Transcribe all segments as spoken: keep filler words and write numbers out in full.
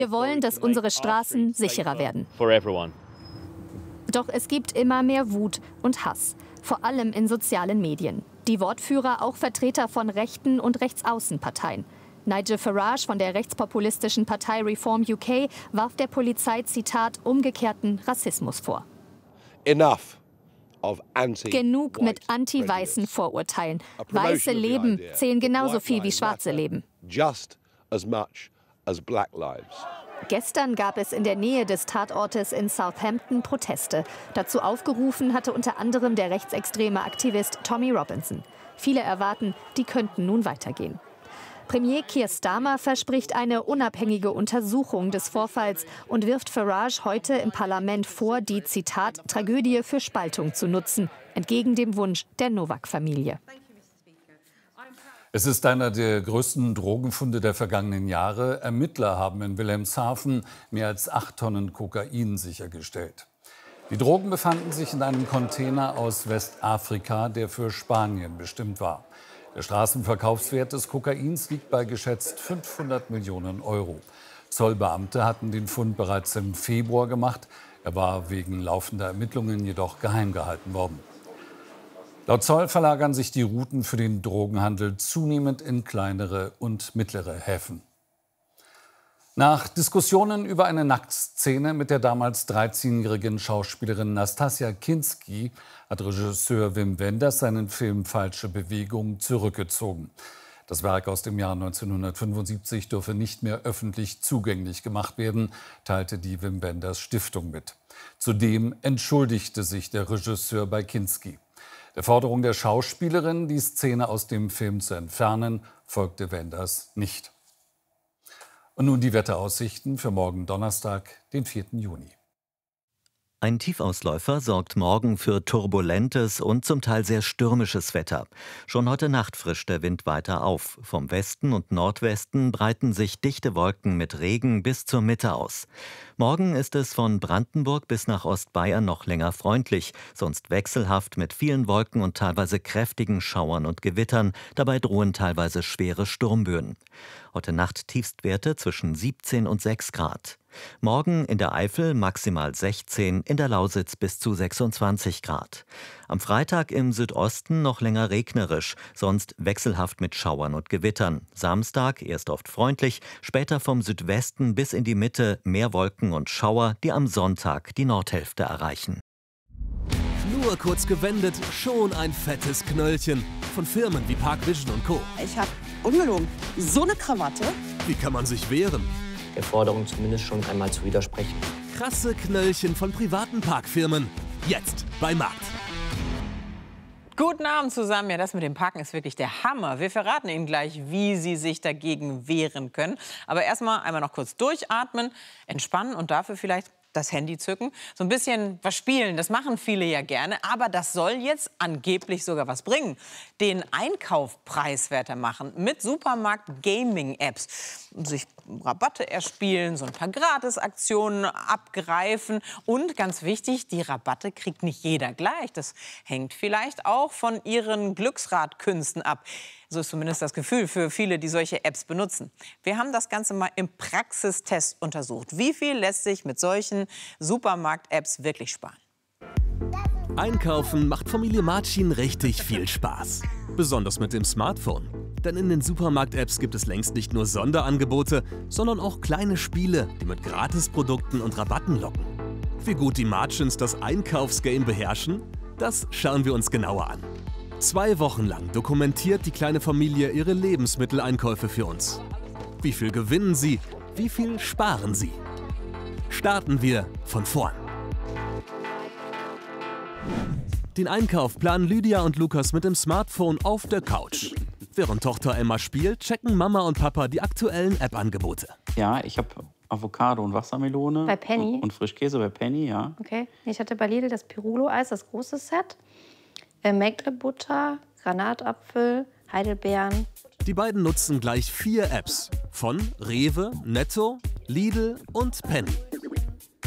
Wir wollen, dass unsere Straßen sicherer werden. Doch es gibt immer mehr Wut und Hass, vor allem in sozialen Medien. Die Wortführer auch Vertreter von rechten und Rechtsaußenparteien. Nigel Farage von der rechtspopulistischen Partei Reform U K warf der Polizei, Zitat, umgekehrten Rassismus vor. Enough of anti Genug mit anti-weißen Vorurteilen. Weiße Leben zählen genauso viel wie schwarze Leben. Just as much as black lives. Gestern gab es in der Nähe des Tatortes in Southampton Proteste. Dazu aufgerufen hatte unter anderem der rechtsextreme Aktivist Tommy Robinson. Viele erwarten, die könnten nun weitergehen. Premier Keir Starmer verspricht eine unabhängige Untersuchung des Vorfalls und wirft Farage heute im Parlament vor, die, Zitat, Tragödie für Spaltung zu nutzen, entgegen dem Wunsch der Novak-Familie. Es ist einer der größten Drogenfunde der vergangenen Jahre. Ermittler haben in Wilhelmshaven mehr als acht Tonnen Kokain sichergestellt. Die Drogen befanden sich in einem Container aus Westafrika, der für Spanien bestimmt war. Der Straßenverkaufswert des Kokains liegt bei geschätzt fünfhundert Millionen Euro. Zollbeamte hatten den Fund bereits im Februar gemacht. Er war wegen laufender Ermittlungen jedoch geheim gehalten worden. Laut Zoll verlagern sich die Routen für den Drogenhandel zunehmend in kleinere und mittlere Häfen. Nach Diskussionen über eine Nacktszene mit der damals dreizehnjährigen Schauspielerin Nastassja Kinski hat Regisseur Wim Wenders seinen Film Falsche Bewegung zurückgezogen. Das Werk aus dem Jahr neunzehnhundertfünfundsiebzig dürfe nicht mehr öffentlich zugänglich gemacht werden, teilte die Wim Wenders Stiftung mit. Zudem entschuldigte sich der Regisseur bei Kinski. Der Forderung der Schauspielerin, die Szene aus dem Film zu entfernen, folgte Wenders nicht. Und nun die Wetteraussichten für morgen Donnerstag, den vierten Juni. Ein Tiefausläufer sorgt morgen für turbulentes und zum Teil sehr stürmisches Wetter. Schon heute Nacht frischt der Wind weiter auf. Vom Westen und Nordwesten breiten sich dichte Wolken mit Regen bis zur Mitte aus. Morgen ist es von Brandenburg bis nach Ostbayern noch länger freundlich, sonst wechselhaft mit vielen Wolken und teilweise kräftigen Schauern und Gewittern. Dabei drohen teilweise schwere Sturmböen. Heute Nacht Tiefstwerte zwischen siebzehn und sechs Grad. Morgen in der Eifel maximal sechzehn, in der Lausitz bis zu sechsundzwanzig Grad. Am Freitag im Südosten noch länger regnerisch, sonst wechselhaft mit Schauern und Gewittern. Samstag erst oft freundlich, später vom Südwesten bis in die Mitte mehr Wolken und Schauer, die am Sonntag die Nordhälfte erreichen. Nur kurz gewendet, schon ein fettes Knöllchen. Von Firmen wie Park Vision und Co. Ich habe ungelogen so eine Krawatte. Wie kann man sich wehren? Der Forderung zumindest schon einmal zu widersprechen. Krasse Knöllchen von privaten Parkfirmen. Jetzt bei Markt. Guten Abend zusammen. Ja, das mit dem Parken ist wirklich der Hammer. Wir verraten Ihnen gleich, wie Sie sich dagegen wehren können. Aber erstmal einmal noch kurz durchatmen, entspannen und dafür vielleicht das Handy zücken, so ein bisschen was spielen, das machen viele ja gerne, aber das soll jetzt angeblich sogar was bringen. Den Einkauf preiswerter machen mit Supermarkt-Gaming-Apps. Sich Rabatte erspielen, so ein paar Gratisaktionen abgreifen und ganz wichtig, die Rabatte kriegt nicht jeder gleich. Das hängt vielleicht auch von Ihren Glücksradkünsten ab. So ist zumindest das Gefühl für viele, die solche Apps benutzen. Wir haben das Ganze mal im Praxistest untersucht. Wie viel lässt sich mit solchen Supermarkt-Apps wirklich sparen? Einkaufen macht Familie Marcin richtig viel Spaß. Besonders mit dem Smartphone. Denn in den Supermarkt-Apps gibt es längst nicht nur Sonderangebote, sondern auch kleine Spiele, die mit Gratisprodukten und Rabatten locken. Wie gut die Marcins das Einkaufsgame beherrschen, das schauen wir uns genauer an. Zwei Wochen lang dokumentiert die kleine Familie ihre Lebensmitteleinkäufe für uns. Wie viel gewinnen sie? Wie viel sparen sie? Starten wir von vorn. Den Einkauf planen Lydia und Lukas mit dem Smartphone auf der Couch. Während Tochter Emma spielt, checken Mama und Papa die aktuellen App-Angebote. Ja, ich habe Avocado und Wassermelone. Bei Penny? Und, und Frischkäse bei Penny, ja. Okay. Ich hatte bei Lidl das Pirulo-Eis, das große Set. Äh, Magde-Butter, Granatapfel, Heidelbeeren. Die beiden nutzen gleich vier Apps. Von Rewe, Netto, Lidl und Penny.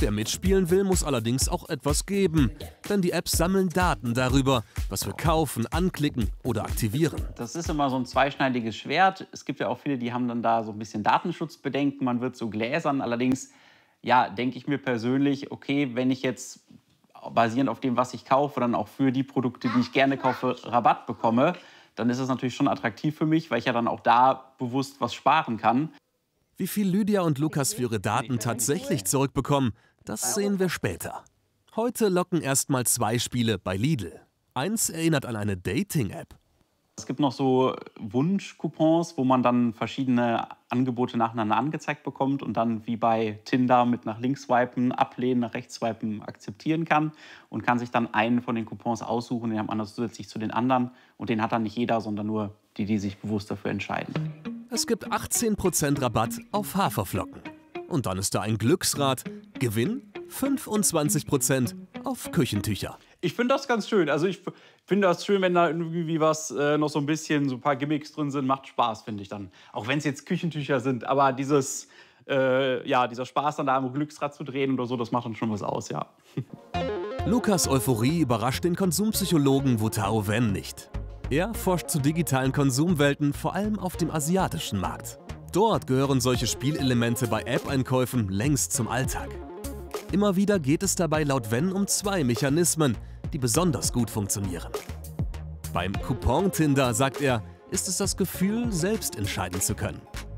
Wer mitspielen will, muss allerdings auch etwas geben. Denn die Apps sammeln Daten darüber, was wir kaufen, anklicken oder aktivieren. Das ist immer so ein zweischneidiges Schwert. Es gibt ja auch viele, die haben dann da so ein bisschen Datenschutzbedenken. Man wird so gläsern. Allerdings, ja, denke ich mir persönlich, okay, wenn ich jetzt basierend auf dem, was ich kaufe, dann auch für die Produkte, die ich gerne kaufe, Rabatt bekomme, dann ist es natürlich schon attraktiv für mich, weil ich ja dann auch da bewusst was sparen kann. Wie viel Lydia und Lukas für ihre Daten tatsächlich zurückbekommen, das sehen wir später. Heute locken erstmal zwei Spiele bei Lidl. Eins erinnert an eine Dating-App. Es gibt noch so Wunschcoupons, wo man dann verschiedene Angebote nacheinander angezeigt bekommt und dann wie bei Tinder mit nach links swipen, ablehnen, nach rechts swipen akzeptieren kann und kann sich dann einen von den Coupons aussuchen, den hat man zusätzlich zu den anderen und den hat dann nicht jeder, sondern nur die, die sich bewusst dafür entscheiden. Es gibt achtzehn Prozent Rabatt auf Haferflocken. Und dann ist da ein Glücksrad. Gewinn fünfundzwanzig Prozent auf Küchentücher. Ich finde das ganz schön. Also ich finde das schön, wenn da irgendwie was äh, noch so ein bisschen, so ein paar Gimmicks drin sind. Macht Spaß, finde ich dann. Auch wenn es jetzt Küchentücher sind. Aber dieses, äh, ja, dieser Spaß dann da am Glücksrad zu drehen oder so, das macht dann schon was aus, ja. Lukas Euphorie überrascht den Konsumpsychologen Wutao Wen nicht. Er forscht zu digitalen Konsumwelten, vor allem auf dem asiatischen Markt. Dort gehören solche Spielelemente bei App-Einkäufen längst zum Alltag. Immer wieder geht es dabei laut Wen um zwei Mechanismen, die besonders gut funktionieren. Beim Coupon-Tinder, sagt er, ist es das Gefühl, selbst entscheiden zu können.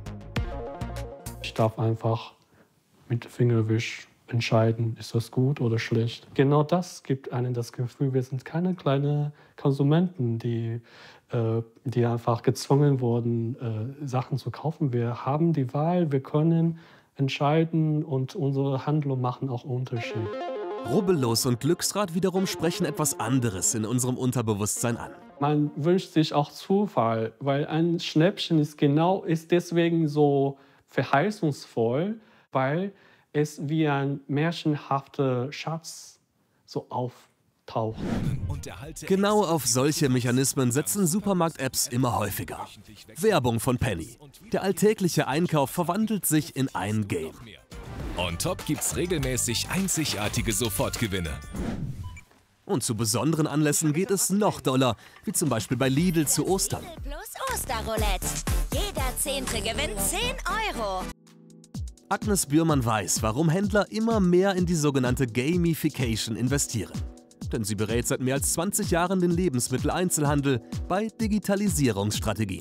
Ich darf einfach mit Fingerwisch entscheiden, ist das gut oder schlecht. Genau das gibt einem das Gefühl, wir sind keine kleinen Konsumenten, die, äh, die einfach gezwungen wurden, äh, Sachen zu kaufen. Wir haben die Wahl, wir können entscheiden und unsere Handlungen machen auch Unterschied. Rubbellos und Glücksrad wiederum sprechen etwas anderes in unserem Unterbewusstsein an. Man wünscht sich auch Zufall, weil ein Schnäppchen ist genau ist deswegen so verheißungsvoll, weil es wie ein märchenhafter Schatz so auftaucht. Genau auf solche Mechanismen setzen Supermarkt-Apps immer häufiger. Werbung von Penny. Der alltägliche Einkauf verwandelt sich in ein Game. On top gibt's regelmäßig einzigartige Sofortgewinne. Und zu besonderen Anlässen geht es noch doller, wie zum Beispiel bei Lidl zu Ostern. Plus Osterroulette. Jeder Zehnte gewinnt zehn Euro. Agnes Bührmann weiß, warum Händler immer mehr in die sogenannte Gamification investieren. Denn sie berät seit mehr als zwanzig Jahren den Lebensmitteleinzelhandel bei Digitalisierungsstrategien.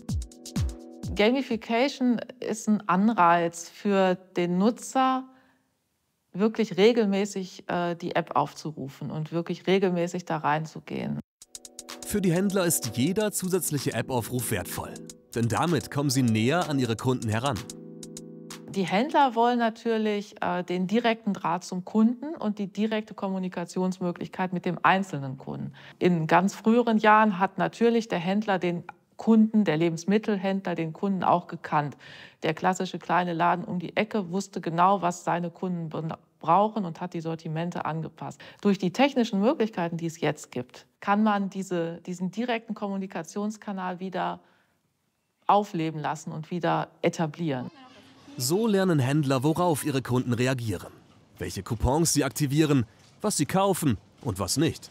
Gamification ist ein Anreiz für den Nutzer, wirklich regelmäßig äh, die App aufzurufen und wirklich regelmäßig da reinzugehen. Für die Händler ist jeder zusätzliche App-Aufruf wertvoll. Denn damit kommen sie näher an ihre Kunden heran. Die Händler wollen natürlich äh, den direkten Draht zum Kunden und die direkte Kommunikationsmöglichkeit mit dem einzelnen Kunden. In ganz früheren Jahren hat natürlich der Händler den Kunden, der Lebensmittelhändler, den Kunden auch gekannt. Der klassische kleine Laden um die Ecke wusste genau, was seine Kunden brauchen und hat die Sortimente angepasst. Durch die technischen Möglichkeiten, die es jetzt gibt, kann man diese, diesen direkten Kommunikationskanal wieder aufleben lassen und wieder etablieren. So lernen Händler, worauf ihre Kunden reagieren, welche Coupons sie aktivieren, was sie kaufen und was nicht.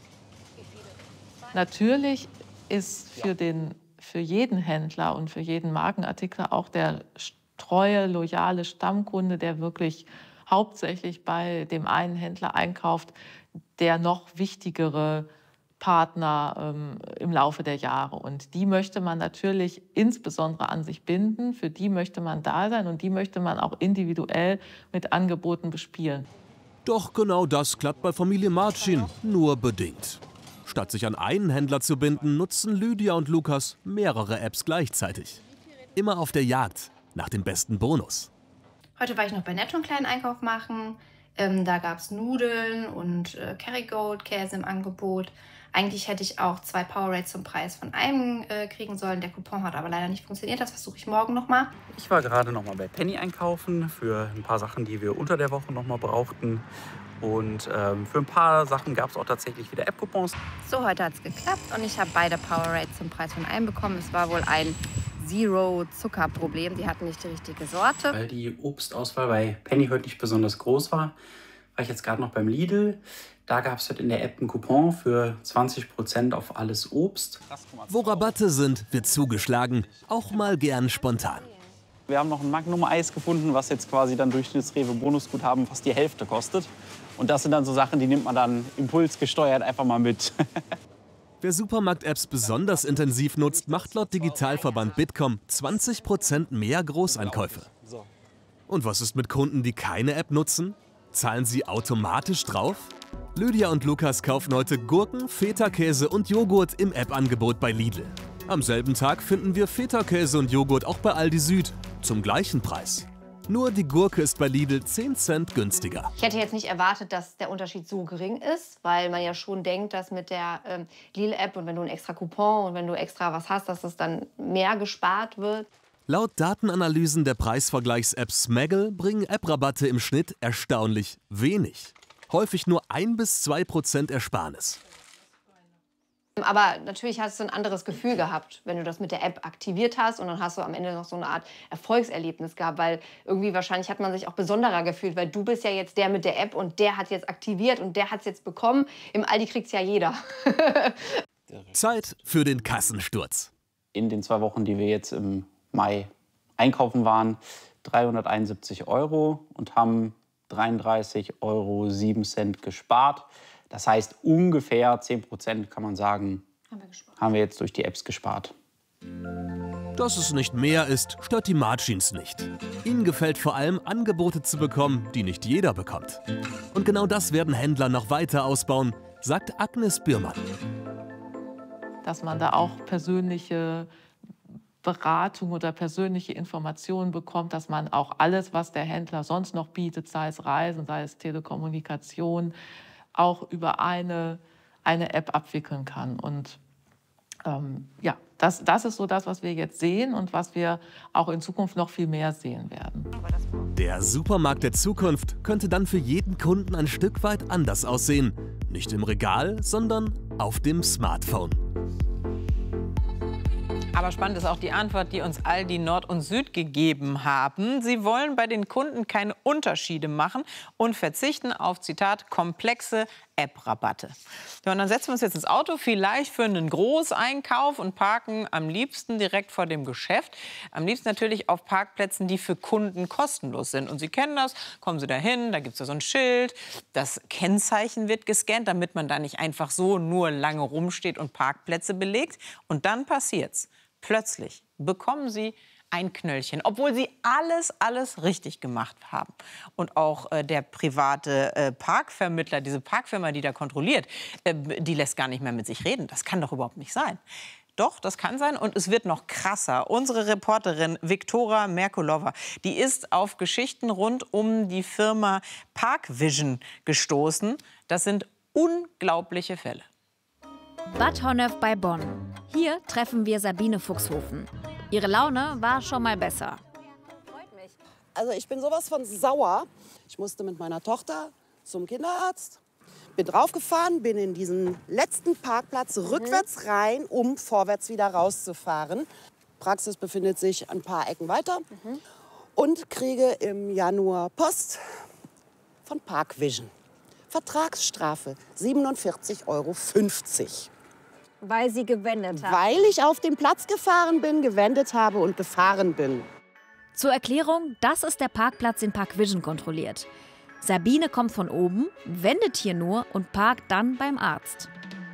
Natürlich ist für, den, für jeden Händler und für jeden Markenartikler auch der treue, loyale Stammkunde, der wirklich hauptsächlich bei dem einen Händler einkauft, der noch wichtigere Partner ähm, im Laufe der Jahre. Und die möchte man natürlich insbesondere an sich binden, für die möchte man da sein und die möchte man auch individuell mit Angeboten bespielen. Doch genau das klappt bei Familie Marcin nur bedingt. Statt sich an einen Händler zu binden, nutzen Lydia und Lukas mehrere Apps gleichzeitig. Immer auf der Jagd nach dem besten Bonus. Heute war ich noch bei Netto einen kleinen Einkauf machen. Ähm, da gab es Nudeln und äh, Kerrygold-Käse im Angebot. Eigentlich hätte ich auch zwei Powerades zum Preis von einem äh, kriegen sollen. Der Coupon hat aber leider nicht funktioniert. Das versuche ich morgen nochmal. Ich war gerade noch mal bei Penny einkaufen für ein paar Sachen, die wir unter der Woche noch mal brauchten. Und ähm, für ein paar Sachen gab es auch tatsächlich wieder App-Coupons. So, heute hat es geklappt und ich habe beide Powerades zum Preis von einem bekommen. Es war wohl ein Zero-Zucker-Problem. Die hatten nicht die richtige Sorte. Weil die Obstauswahl bei Penny heute nicht besonders groß war, war ich jetzt gerade noch beim Lidl. Da gab es halt in der App einen Coupon für zwanzig Prozent auf alles Obst. Wo Rabatte sind, wird zugeschlagen. Auch mal gern spontan. Wir haben noch ein Magnum-Eis gefunden, was jetzt quasi dann durch das Rewe-Bonusguthaben fast die Hälfte kostet. Und das sind dann so Sachen, die nimmt man dann impulsgesteuert einfach mal mit. Wer Supermarkt-Apps besonders intensiv nutzt, macht laut Digitalverband Bitkom zwanzig Prozent mehr Großeinkäufe. Und was ist mit Kunden, die keine App nutzen? Zahlen sie automatisch drauf? Lydia und Lukas kaufen heute Gurken, Feta-Käse und Joghurt im App-Angebot bei Lidl. Am selben Tag finden wir Feta-Käse und Joghurt auch bei Aldi Süd. Zum gleichen Preis. Nur die Gurke ist bei Lidl zehn Cent günstiger. Ich hätte jetzt nicht erwartet, dass der Unterschied so gering ist, weil man ja schon denkt, dass mit der ähm, Lidl-App und wenn du einen extra Coupon und wenn du extra was hast, dass es dann mehr gespart wird. Laut Datenanalysen der Preisvergleichs-App Smaggle bringen App-Rabatte im Schnitt erstaunlich wenig. Häufig nur ein bis zwei Prozent Ersparnis. Aber natürlich hast du ein anderes Gefühl gehabt, wenn du das mit der App aktiviert hast und dann hast du am Ende noch so eine Art Erfolgserlebnis gehabt, weil irgendwie wahrscheinlich hat man sich auch besonderer gefühlt, weil du bist ja jetzt der mit der App und der hat jetzt aktiviert und der hat es jetzt bekommen. Im Aldi kriegt's ja jeder. Zeit für den Kassensturz. In den zwei Wochen, die wir jetzt im Mai einkaufen waren, dreihunderteinundsiebzig Euro und haben dreiunddreißig Euro sieben Cent gespart. Das heißt, ungefähr zehn Prozent kann man sagen, haben wir, haben wir jetzt durch die Apps gespart. Dass es nicht mehr ist, stört die Margins nicht. Ihnen gefällt vor allem, Angebote zu bekommen, die nicht jeder bekommt. Und genau das werden Händler noch weiter ausbauen, sagt Agnes Bührmann. Dass man da auch persönliche Beratung oder persönliche Informationen bekommt, dass man auch alles, was der Händler sonst noch bietet, sei es Reisen, sei es Telekommunikation, auch über eine, eine App abwickeln kann. Und ähm, ja, das, das ist so das, was wir jetzt sehen und was wir auch in Zukunft noch viel mehr sehen werden. Der Supermarkt der Zukunft könnte dann für jeden Kunden ein Stück weit anders aussehen. Nicht im Regal, sondern auf dem Smartphone. Aber spannend ist auch die Antwort, die uns Aldi Nord und Süd gegeben haben. Sie wollen bei den Kunden keine Unterschiede machen und verzichten auf, Zitat, komplexe App-Rabatte. Ja, und dann setzen wir uns jetzt ins Auto, vielleicht für einen Großeinkauf und parken am liebsten direkt vor dem Geschäft. Am liebsten natürlich auf Parkplätzen, die für Kunden kostenlos sind. Und Sie kennen das, kommen Sie da hin, da gibt es ja so ein Schild, das Kennzeichen wird gescannt, damit man da nicht einfach so nur lange rumsteht und Parkplätze belegt. Und dann passiert's. Plötzlich bekommen Sie ein Knöllchen, obwohl Sie alles, alles richtig gemacht haben. Und auch äh, der private äh, Parkvermittler, diese Parkfirma, die da kontrolliert, äh, die lässt gar nicht mehr mit sich reden. Das kann doch überhaupt nicht sein. Doch, das kann sein und es wird noch krasser. Unsere Reporterin Viktora Merkulova, die ist auf Geschichten rund um die Firma Parkvision gestoßen. Das sind unglaubliche Fälle. Bad Honnef bei Bonn. Hier treffen wir Sabine Fuchshofen. Ihre Laune war schon mal besser. Also ich bin sowas von sauer. Ich musste mit meiner Tochter zum Kinderarzt, bin draufgefahren, bin in diesen letzten Parkplatz mhm. rückwärts rein, um vorwärts wieder rauszufahren. Praxis befindet sich ein paar Ecken weiter mhm. und kriege im Januar Post von Parkvision. Vertragsstrafe siebenundvierzig Euro fünfzig. Weil Sie gewendet haben? Weil ich auf den Platz gefahren bin, gewendet habe und gefahren bin. Zur Erklärung, das ist der Parkplatz, den Parkvision kontrolliert. Sabine kommt von oben, wendet hier nur und parkt dann beim Arzt.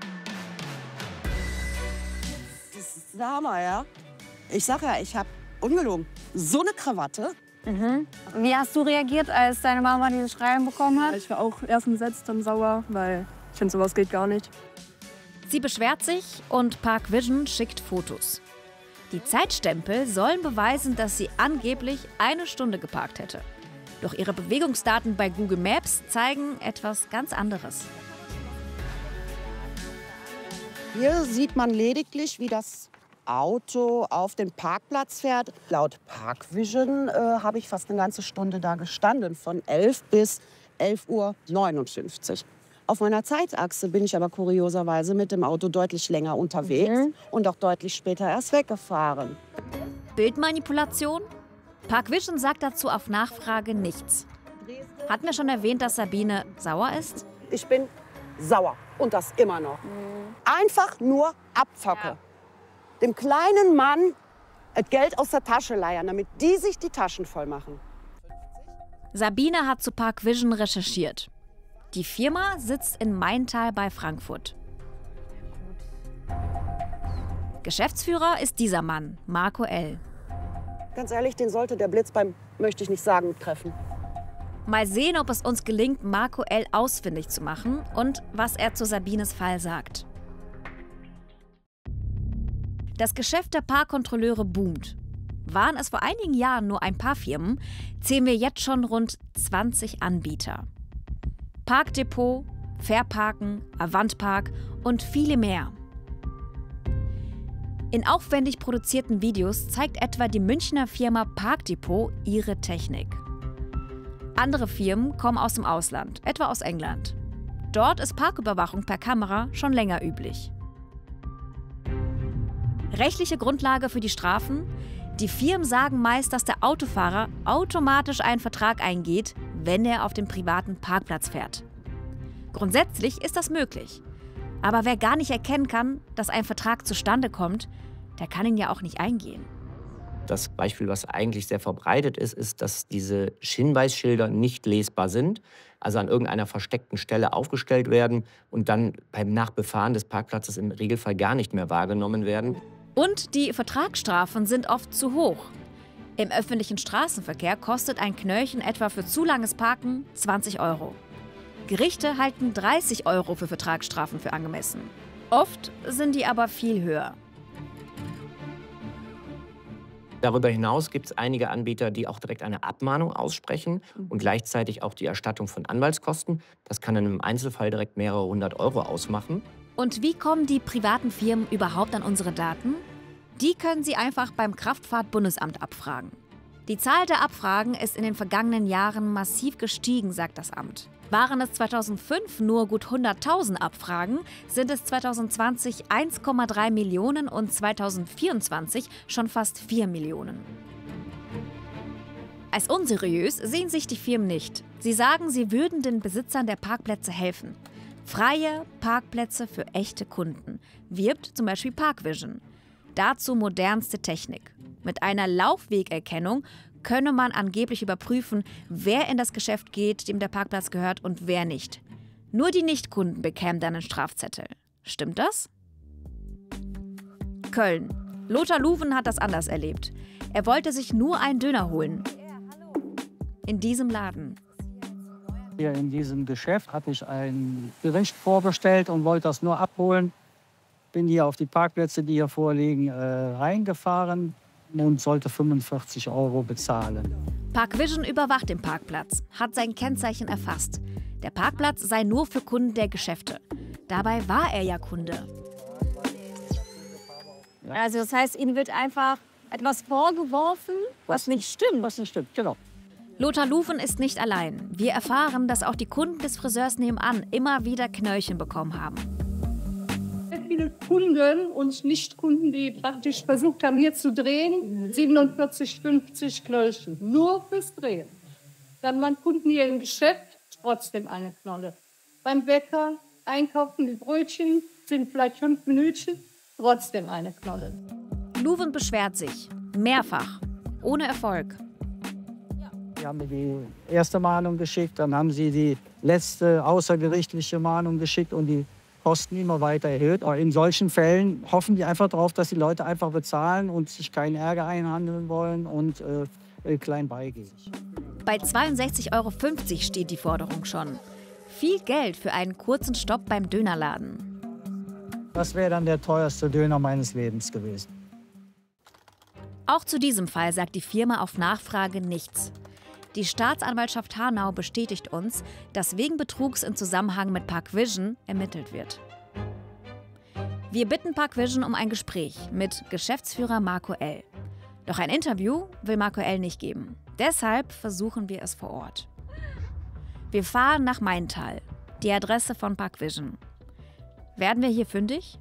Das ist der Hammer, ja? Ich sag ja, ich habe ungelogen so eine Krawatte. Mhm. Wie hast du reagiert, als deine Mama dieses Schreiben bekommen hat? Ich war auch erst entsetzt, dann sauer, weil ich finde, sowas geht gar nicht. Sie beschwert sich und Parkvision schickt Fotos. Die Zeitstempel sollen beweisen, dass sie angeblich eine Stunde geparkt hätte. Doch ihre Bewegungsdaten bei Google Maps zeigen etwas ganz anderes. Hier sieht man lediglich, wie das Auto auf den Parkplatz fährt. Laut Parkvision äh, habe ich fast eine ganze Stunde da gestanden, von elf bis elf Uhr neunundfünfzig. Auf meiner Zeitachse bin ich aber kurioserweise mit dem Auto deutlich länger unterwegs mhm. und auch deutlich später erst weggefahren. Bildmanipulation? Parkvision sagt dazu auf Nachfrage nichts. Hatten wir schon erwähnt, dass Sabine sauer ist? Ich bin sauer und das immer noch. Einfach nur abzocke. Ja. Dem kleinen Mann das Geld aus der Tasche leiern, damit die sich die Taschen voll machen. Sabine hat zu Park Vision recherchiert. Die Firma sitzt in Maintal bei Frankfurt. Geschäftsführer ist dieser Mann, Marco L. Ganz ehrlich, den sollte der Blitz beim, möchte ich nicht sagen, treffen. Mal sehen, ob es uns gelingt, Marco L. ausfindig zu machen und was er zu Sabines Fall sagt. Das Geschäft der Parkkontrolleure boomt. Waren es vor einigen Jahren nur ein paar Firmen, zählen wir jetzt schon rund zwanzig Anbieter. Parkdepot, Fairparken, Avantpark und viele mehr. In aufwendig produzierten Videos zeigt etwa die Münchner Firma Parkdepot ihre Technik. Andere Firmen kommen aus dem Ausland, etwa aus England. Dort ist Parküberwachung per Kamera schon länger üblich. Rechtliche Grundlage für die Strafen? Die Firmen sagen meist, dass der Autofahrer automatisch einen Vertrag eingeht, wenn er auf dem privaten Parkplatz fährt. Grundsätzlich ist das möglich. Aber wer gar nicht erkennen kann, dass ein Vertrag zustande kommt, der kann ihn ja auch nicht eingehen. Das Beispiel, was eigentlich sehr verbreitet ist, ist, dass diese Hinweisschilder nicht lesbar sind, also an irgendeiner versteckten Stelle aufgestellt werden und dann beim Nachbefahren des Parkplatzes im Regelfall gar nicht mehr wahrgenommen werden. Und die Vertragsstrafen sind oft zu hoch. Im öffentlichen Straßenverkehr kostet ein Knöllchen etwa für zu langes Parken zwanzig Euro. Gerichte halten dreißig Euro für Vertragsstrafen für angemessen. Oft sind die aber viel höher. Darüber hinaus gibt es einige Anbieter, die auch direkt eine Abmahnung aussprechen und gleichzeitig auch die Erstattung von Anwaltskosten. Das kann dann im Einzelfall direkt mehrere hundert Euro ausmachen. Und wie kommen die privaten Firmen überhaupt an unsere Daten? Die können Sie einfach beim Kraftfahrtbundesamt abfragen. Die Zahl der Abfragen ist in den vergangenen Jahren massiv gestiegen, sagt das Amt. Waren es zweitausendfünf nur gut hunderttausend Abfragen, sind es zweitausendzwanzig eins Komma drei Millionen und zweitausendvierundzwanzig schon fast vier Millionen. Als unseriös sehen sich die Firmen nicht. Sie sagen, sie würden den Besitzern der Parkplätze helfen. Freie Parkplätze für echte Kunden, wirbt zum Beispiel Park Vision. Dazu modernste Technik. Mit einer Laufwegerkennung könne man angeblich überprüfen, wer in das Geschäft geht, dem der Parkplatz gehört und wer nicht. Nur die Nichtkunden bekämen dann einen Strafzettel. Stimmt das? Köln. Lothar Luven hat das anders erlebt. Er wollte sich nur einen Döner holen. In diesem Laden. Hier in diesem Geschäft hatte ich ein Gericht vorbestellt und wollte das nur abholen. Bin hier auf die Parkplätze, die hier vorliegen, äh, reingefahren und sollte fünfundvierzig Euro bezahlen. Park Vision überwacht den Parkplatz, hat sein Kennzeichen erfasst. Der Parkplatz sei nur für Kunden der Geschäfte. Dabei war er ja Kunde. Also das heißt, Ihnen wird einfach etwas vorgeworfen, was nicht stimmt. Was nicht stimmt, genau. Lothar Luven ist nicht allein. Wir erfahren, dass auch die Kunden des Friseurs nebenan immer wieder Knöllchen bekommen haben. Viele Kunden und Nicht-Kunden, die praktisch versucht haben, hier zu drehen, siebenundvierzig, fünfzig Knöllchen. Nur fürs Drehen. Dann waren Kunden hier im Geschäft, trotzdem eine Knolle. Beim Bäcker einkaufen die Brötchen, sind vielleicht fünf Minuten, trotzdem eine Knolle. Luven beschwert sich. Mehrfach. Ohne Erfolg. Sie haben mir die erste Mahnung geschickt, dann haben sie die letzte außergerichtliche Mahnung geschickt und die Kosten immer weiter erhöht. Aber in solchen Fällen hoffen die einfach darauf, dass die Leute einfach bezahlen und sich keinen Ärger einhandeln wollen und äh, klein beigeben. Bei zweiundsechzig Euro fünfzig steht die Forderung schon. Viel Geld für einen kurzen Stopp beim Dönerladen. Das wäre dann der teuerste Döner meines Lebens gewesen. Auch zu diesem Fall sagt die Firma auf Nachfrage nichts. Die Staatsanwaltschaft Hanau bestätigt uns, dass wegen Betrugs im Zusammenhang mit Park Vision ermittelt wird. Wir bitten Park Vision um ein Gespräch mit Geschäftsführer Marco L. Doch ein Interview will Marco L. nicht geben. Deshalb versuchen wir es vor Ort. Wir fahren nach Maintal, die Adresse von Park Vision. Werden wir hier fündig?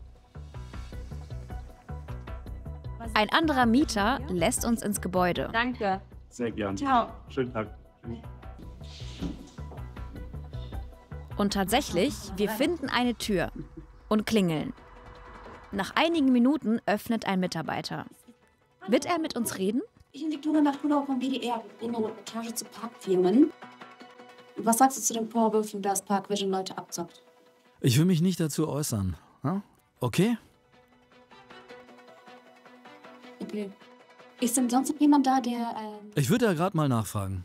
Ein anderer Mieter lässt uns ins Gebäude. Danke. Sehr gerne. Ciao. Schönen Tag. Und tatsächlich, wir finden eine Tür und klingeln. Nach einigen Minuten öffnet ein Mitarbeiter. Wird er mit uns reden? Ich bin Viktoria Nachula vom B D R, in der Reportage zu Parkfirmen. Was sagst du zu den Vorwürfen, dass Park Vision Leute abzockt? Ich will mich nicht dazu äußern. Okay? Okay. Ist denn sonst noch jemand da, der... Ähm Ich würde ja gerade mal nachfragen.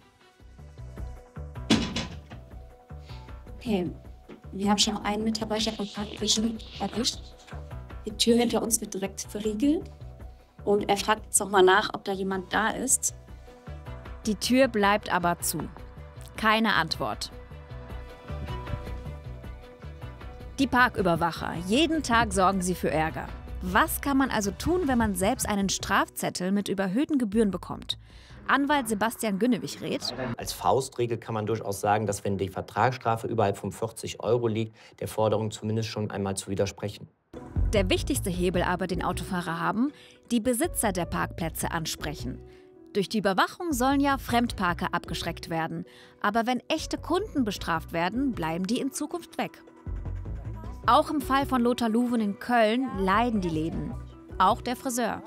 Okay, wir haben schon einen Mitarbeiter von Park Vision erwischt. Die Tür hinter uns wird direkt verriegelt. Und er fragt jetzt noch mal nach, ob da jemand da ist. Die Tür bleibt aber zu. Keine Antwort. Die Parküberwacher. Jeden Tag sorgen sie für Ärger. Was kann man also tun, wenn man selbst einen Strafzettel mit überhöhten Gebühren bekommt? Anwalt Sebastian Günnewig rät: Als Faustregel kann man durchaus sagen, dass wenn die Vertragsstrafe überhalb von vierzig Euro liegt, der Forderung zumindest schon einmal zu widersprechen. Der wichtigste Hebel aber, den Autofahrer haben, die Besitzer der Parkplätze ansprechen. Durch die Überwachung sollen ja Fremdparker abgeschreckt werden. Aber wenn echte Kunden bestraft werden, bleiben die in Zukunft weg. Auch im Fall von Lothar Luven in Köln leiden die Läden. Auch der Friseur.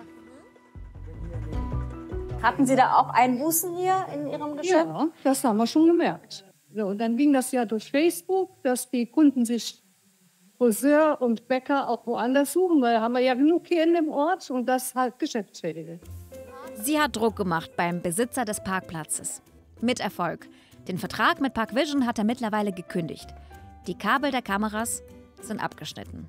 Hatten Sie da auch Einbußen hier in Ihrem Geschäft? Ja, das haben wir schon gemerkt. So, und dann ging das ja durch Facebook, dass die Kunden sich Friseur und Bäcker auch woanders suchen, weil haben wir ja genug hier in dem Ort und das halt geschäftsschädigend. Sie hat Druck gemacht beim Besitzer des Parkplatzes. Mit Erfolg. Den Vertrag mit Park Vision hat er mittlerweile gekündigt. Die Kabel der Kameras sind abgeschnitten.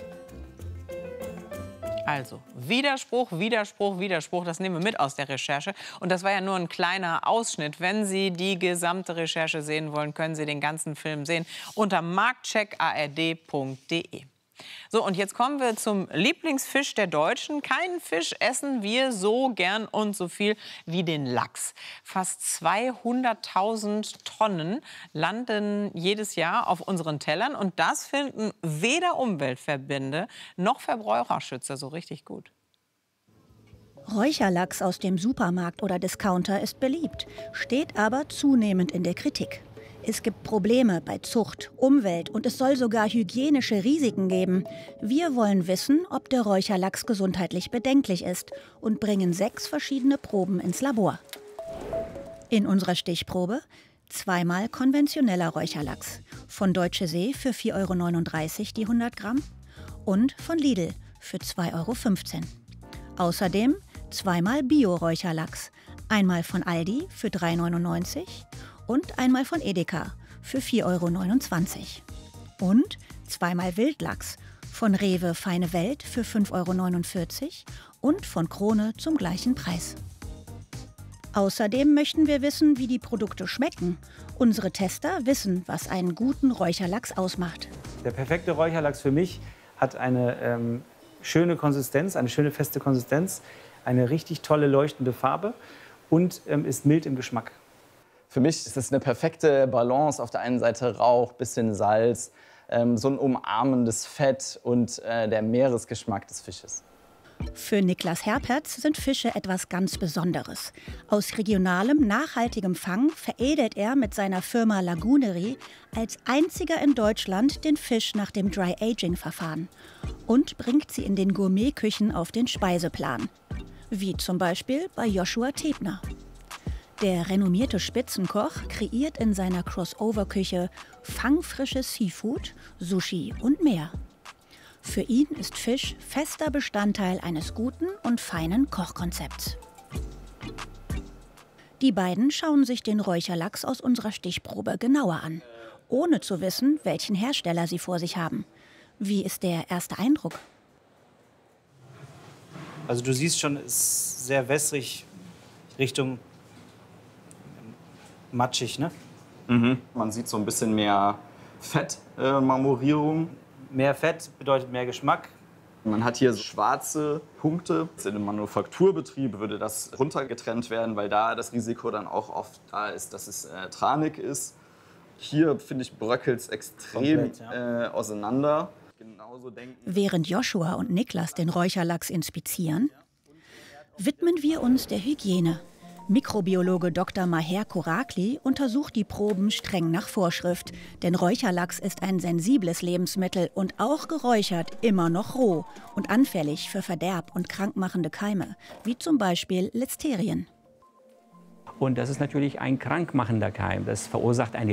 Also, Widerspruch, Widerspruch, Widerspruch, das nehmen wir mit aus der Recherche. Und das war ja nur ein kleiner Ausschnitt. Wenn Sie die gesamte Recherche sehen wollen, können Sie den ganzen Film sehen unter marktcheck punkt a r d punkt d e. So, und jetzt kommen wir zum Lieblingsfisch der Deutschen. Keinen Fisch essen wir so gern und so viel wie den Lachs. Fast zweihunderttausend Tonnen landen jedes Jahr auf unseren Tellern. Und das finden weder Umweltverbände noch Verbraucherschützer so richtig gut. Räucherlachs aus dem Supermarkt oder Discounter ist beliebt, steht aber zunehmend in der Kritik. Es gibt Probleme bei Zucht, Umwelt und es soll sogar hygienische Risiken geben. Wir wollen wissen, ob der Räucherlachs gesundheitlich bedenklich ist und bringen sechs verschiedene Proben ins Labor. In unserer Stichprobe zweimal konventioneller Räucherlachs. Von Deutsche See für vier Euro neununddreißig die hundert Gramm und von Lidl für zwei Euro fünfzehn. Außerdem zweimal Bio-Räucherlachs. Einmal von Aldi für drei Euro neunundneunzig und einmal von Edeka für vier Euro neunundzwanzig. Und zweimal Wildlachs von Rewe Feine Welt für fünf Euro neunundvierzig und von Krone zum gleichen Preis. Außerdem möchten wir wissen, wie die Produkte schmecken. Unsere Tester wissen, was einen guten Räucherlachs ausmacht. Der perfekte Räucherlachs für mich hat eine ähm, schöne Konsistenz, eine schöne feste Konsistenz, eine richtig tolle leuchtende Farbe und ähm, ist mild im Geschmack. Für mich ist es eine perfekte Balance. Auf der einen Seite Rauch, bisschen Salz, ähm, so ein umarmendes Fett und äh, der Meeresgeschmack des Fisches. Für Niklas Herpertz sind Fische etwas ganz Besonderes. Aus regionalem, nachhaltigem Fang veredelt er mit seiner Firma Lagunerie als einziger in Deutschland den Fisch nach dem Dry-Aging-Verfahren und bringt sie in den Gourmetküchen auf den Speiseplan. Wie zum Beispiel bei Joshua Tebner. Der renommierte Spitzenkoch kreiert in seiner Crossover-Küche fangfrisches Seafood, Sushi und mehr. Für ihn ist Fisch fester Bestandteil eines guten und feinen Kochkonzepts. Die beiden schauen sich den Räucherlachs aus unserer Stichprobe genauer an, ohne zu wissen, welchen Hersteller sie vor sich haben. Wie ist der erste Eindruck? Also du siehst schon, es ist sehr wässrig Richtung matschig, ne? Mhm. Man sieht so ein bisschen mehr Fettmarmorierung. Äh, mehr Fett bedeutet mehr Geschmack. Man hat hier schwarze Punkte. In einem Manufakturbetrieb würde das runtergetrennt werden, weil da das Risiko dann auch oft da ist, dass es äh, tranig ist. Hier, finde ich, bröckelt es extrem Komplett, ja. äh, auseinander. Genauso denken. Während Joshua und Niklas den Räucherlachs inspizieren, widmen wir uns der Hygiene. Mikrobiologe Doktor Maher Korakli untersucht die Proben streng nach Vorschrift. Denn Räucherlachs ist ein sensibles Lebensmittel und auch geräuchert immer noch roh und anfällig für Verderb und krankmachende Keime, wie zum Beispiel Listerien. Und das ist natürlich ein krankmachender Keim. Das verursacht eine